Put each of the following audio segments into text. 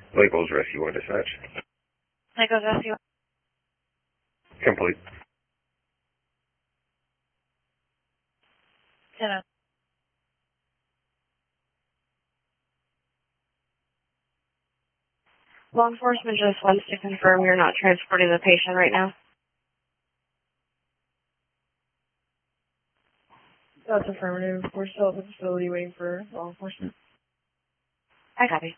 Labels Rescue 1 dispatch. Labels Rescue 1. Complete. 10. Law enforcement just wants to confirm you're not transporting the patient right now. That's affirmative. We're still at the facility waiting for law enforcement. I copy.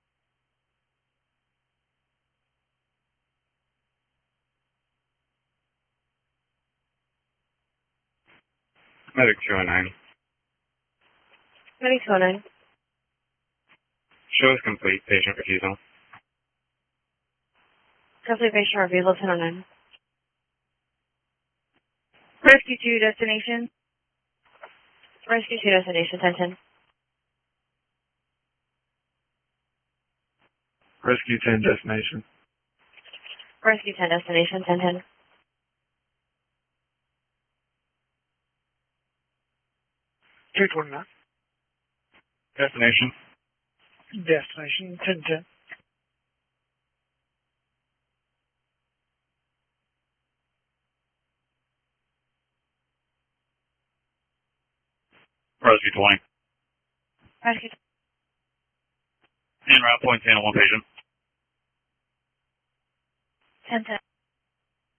Medic 209. Medic 209. Show is complete. Patient refusal. Complete patient refusal 1009. Rescue 2 destination. Rescue 2 destination 1010. Rescue 10 destination. Rescue 10 destination 1010. Destination. Destination 1010. Rescue 20. Rescue En route, point 10 on one patient. 1010.